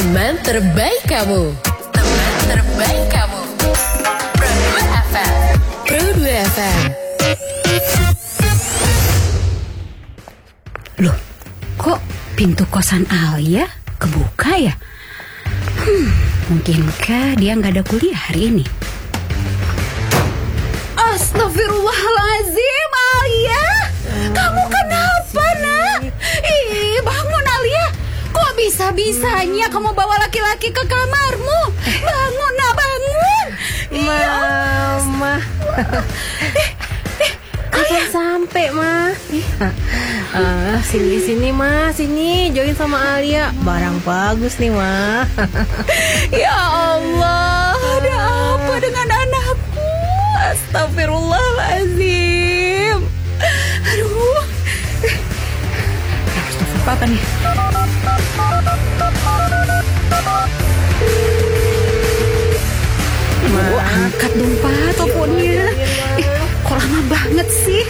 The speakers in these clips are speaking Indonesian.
Teman terbaik kamu. Teman terbaik kamu. Pro 2 FM. Pro 2 FM. Loh, kok pintu kosan Alia kebuka ya? Mungkinkah dia nggak ada kuliah hari ini? Astagfirullahaladzim, Alia! Kamu kenapa, nak? Bangun, Alia! Kok bisa-bisanya kamu bawa laki-laki ke kamarmu? Bangun, nak, bangun! Mama. Kapan sampai, Ma? Sini, Ma. Sini, join sama Alia. Barang bagus nih, Ma. Ya Allah, ada apa dengan anakku? Astagfirullahaladzim. Aduh. Harus telepon papa nih. Angkat dong, Pak, teleponnya. Kok lama banget sih?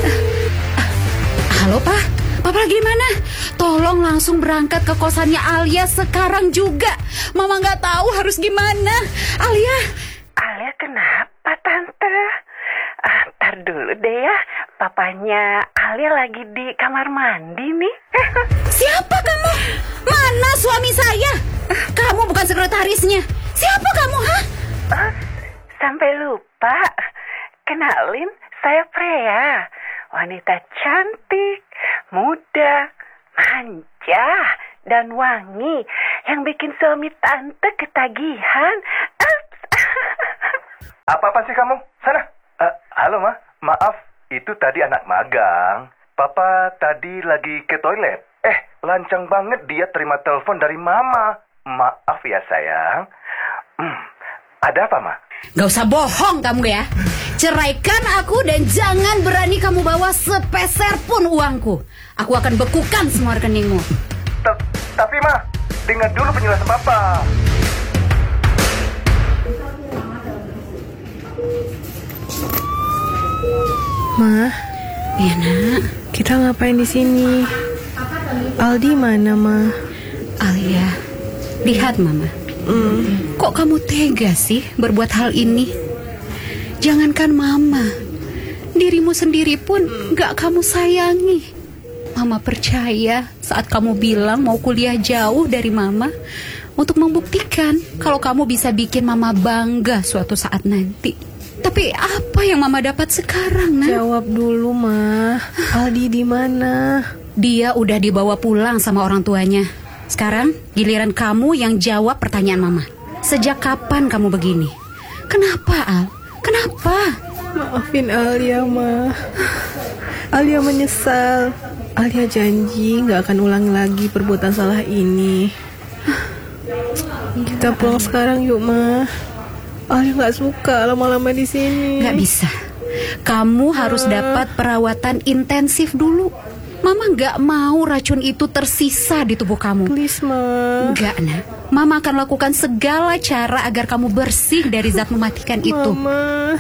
Halo, Pak. Papa lagi di mana? Tolong langsung berangkat ke kosannya Alia sekarang juga. Mama nggak tahu harus gimana. Alia Kenapa, Tante? Ntar dulu deh ya. Papanya Alia lagi di kamar mandi nih. Siapa kamu? Mana suami saya? Kamu bukan sekretarisnya. Siapa kamu, ha? Sampai lupa. Kenalin, saya Freya. Wanita cantik, muda, manja, dan wangi. Yang bikin suami Tante ketagihan. Apa sih kamu? Sana. Halo, Ma. Maaf, itu tadi anak magang. Papa tadi lagi ke toilet. Lancang banget dia terima telepon dari Mama. Maaf ya, sayang. Ada apa, Ma? Gak usah bohong kamu ya. Ceraikan aku dan jangan berani kamu bawa sepeser pun uangku. Aku akan bekukan semua rekeningmu. Tapi, Ma, dengar dulu penjelasan Papa. Ma, Ya, nak. kita ngapain di sini? Aldi mana, Ma? Alia, lihat Mama. Kok kamu tega sih berbuat hal ini? Jangankan Mama, dirimu sendiri pun gak kamu sayangi. Mama percaya saat kamu bilang mau kuliah jauh dari Mama untuk membuktikan kalau kamu bisa bikin Mama bangga suatu saat nanti. Tapi apa yang Mama dapat sekarang, nak? Jawab dulu, Ma. Aldi di mana? Dia udah dibawa pulang sama orang tuanya. Sekarang giliran kamu yang jawab pertanyaan Mama. Sejak kapan kamu begini? Kenapa, Al? Kenapa? Maafin Alia, Ma. Alia menyesal. Alia janji gak akan ulang lagi perbuatan salah ini. Kita pulang sekarang yuk, Ma. Alia gak suka lama-lama di sini. Gak bisa. Kamu harus dapat perawatan intensif dulu. Mama gak mau racun itu tersisa di tubuh kamu. Please, Ma. Enggak, nak. Mama akan lakukan segala cara agar kamu bersih dari zat mematikan itu. Mama.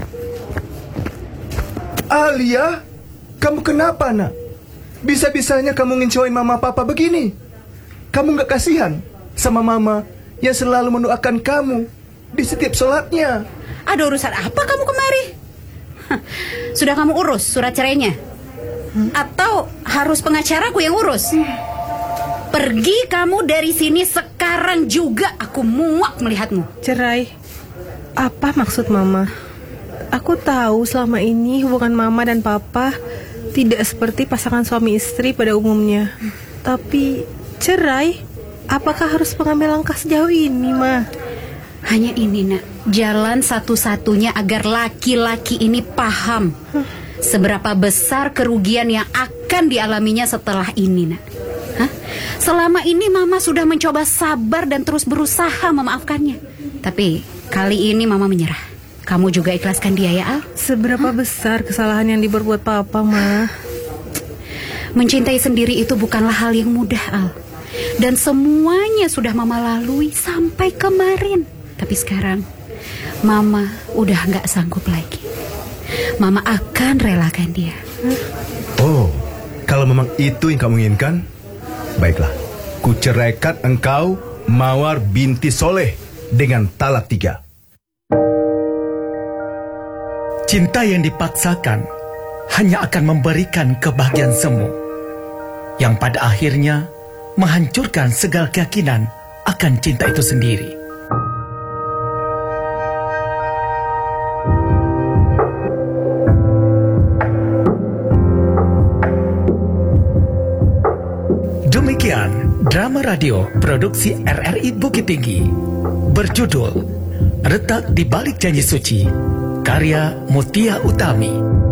Alia, kamu kenapa, nak? Bisa-bisanya kamu ngincoin Mama Papa begini. Kamu gak kasihan sama Mama yang selalu mendoakan kamu di setiap sholatnya. Ada urusan apa kamu kemari? Sudah kamu urus surat cerainya? Atau harus pengacaraku yang urus? Pergi kamu dari sini sekarang juga. Aku muak melihatmu. Cerai? Apa maksud Mama? Aku tahu selama ini hubungan Mama dan Papa tidak seperti pasangan suami istri pada umumnya. Tapi cerai? Apakah harus mengambil langkah sejauh ini, Ma? Hanya ini, nak, jalan satu-satunya agar laki-laki ini paham seberapa besar kerugian yang akan dialaminya setelah ini, nak. Selama ini Mama sudah mencoba sabar dan terus berusaha memaafkannya. Tapi kali ini Mama menyerah. Kamu juga ikhlaskan dia ya, Al? Seberapa besar kesalahan yang diperbuat Papa, Ma? Mencintai sendiri itu bukanlah hal yang mudah, Al. Dan semuanya sudah Mama lalui sampai kemarin. Tapi sekarang Mama udah gak sanggup lagi. Mama akan relakan dia. Oh, kalau memang itu yang kamu inginkan, baiklah, ku ceraikan engkau Mawar binti Soleh dengan Talak 3. Cinta yang dipaksakan hanya akan memberikan kebahagiaan semu, yang pada akhirnya menghancurkan segala keyakinan akan cinta itu sendiri. Demikian drama radio produksi RRI Bukit Tinggi berjudul Retak di Balik Janji Suci, karya Mutia Utami.